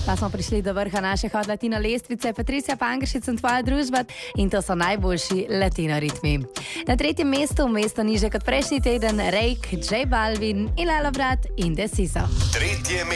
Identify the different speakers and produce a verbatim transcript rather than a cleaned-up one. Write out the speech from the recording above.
Speaker 1: Pa smo prišli do vrha naše hot latino lestvice. Patricia Pangršič sem tvoja družba in to so najboljši latino ritmi. Na tretjem mestu, mesto niže kot prejšnji teden, Rake, J Balvin in Lalo Brat in Deciso.
Speaker 2: Tretje mesto.